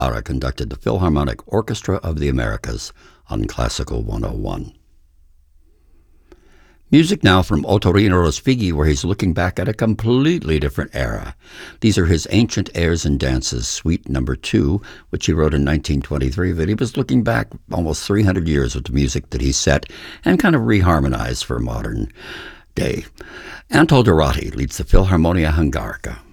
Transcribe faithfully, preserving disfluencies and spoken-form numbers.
Ara conducted the Philharmonic Orchestra of the Americas on Classical one oh one. Music now from Ottorino Respighi, where he's looking back at a completely different era. These are his Ancient Airs and Dances, Suite Number Two, which he wrote in nineteen twenty-three, but he was looking back almost three hundred years with the music that he set and kind of reharmonized for modern day. Antal Dorati leads the Philharmonia Hungarica.